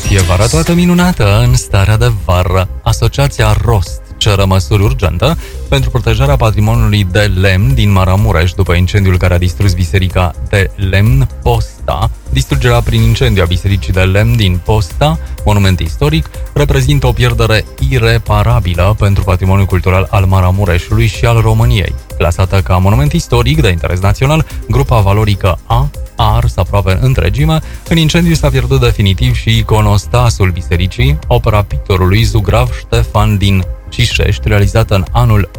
fie vara toată minunată în starea de vară. Asociația ROST cere măsuri urgente pentru protejarea patrimoniului de lemn din Maramureș după incendiul care a distrus biserica de lemn Posta. Distrugerea prin incendiu a bisericii de lemn din Posta, monument istoric, reprezintă o pierdere ireparabilă pentru patrimoniul cultural al Maramureșului și al României. Clasată ca monument istoric de interes național, grupa valorică A ars aproape întregime. În incendiu s-a pierdut definitiv și iconostasul bisericii, opera pictorului zugrav Ștefan din Cișești, realizată în anul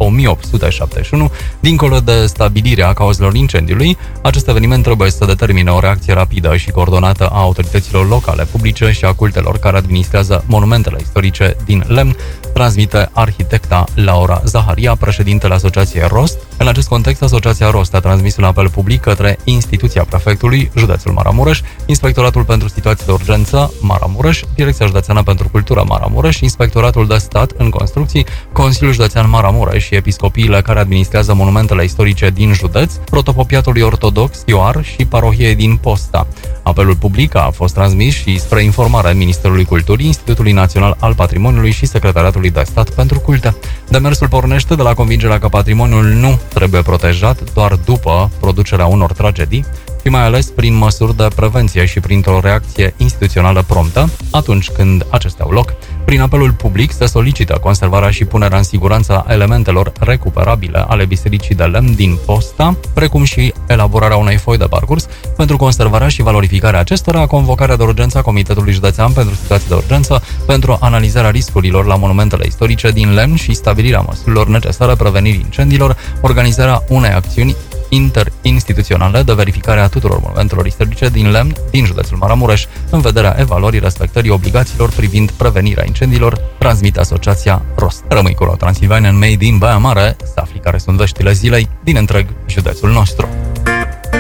1871. Dincolo de stabilirea cauzelor incendiului, acest eveniment trebuie să determine o reacție rapidă și coordonată a autorităților locale, publice și a cultelor care administrează monumentele istorice din lemn, transmite arhitecta Laura Zaharia, președintele Asociației ROST. În acest context, Asociația ROST a transmis un apel public către instituția prefectului, județul Maramureș, Inspectoratul pentru Situații de Urgență Maramureș, Direcția Județeană pentru Cultură Maramureș, Inspectoratul de Stat în Construcții, Consiliul Județean Maramureș și episcopiile care administrează monumentele istorice din județ, Protopopiatului Ortodox Ioar și Parohiei din Posta. Apelul public a fost transmis și spre informare Ministerului Culturii, Institutului Național al Patrimoniului și Secretariatului de Stat pentru Culte. Demersul pornește de la convingerea că patrimoniul nu trebuie protejat doar după producerea unor tragedii, și mai ales prin măsuri de prevenție și printr-o reacție instituțională promptă, atunci când acestea au loc. Prin apelul public se solicită conservarea și punerea în siguranță a elementelor recuperabile ale bisericii de lemn din Posta, precum și elaborarea unei foi de parcurs pentru conservarea și valorificarea acestora, convocarea de urgență a Comitetului Județean pentru Situații de Urgență pentru analizarea riscurilor la monumentele istorice din lemn și stabilirea măsurilor necesare prevenirii incendiilor, organizarea unei acțiuni interinstituționale de verificare a tuturor monumentelor istorice din lemn din județul Maramureș, în vederea evaluării respectării obligațiilor privind prevenirea incendiilor, transmite Asociația ROST. Rămâi cu Transilvanian Made in Baia Mare să afli care sunt veștile zilei din întreg județul nostru.